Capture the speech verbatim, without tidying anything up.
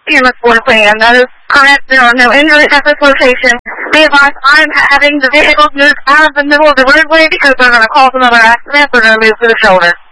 Fearless Board plan. That is correct. There are no injuries at this location. Be advised, I'm having the vehicles moved out of the middle of the roadway because they're going to cause another accident. They're going to move to the shoulder.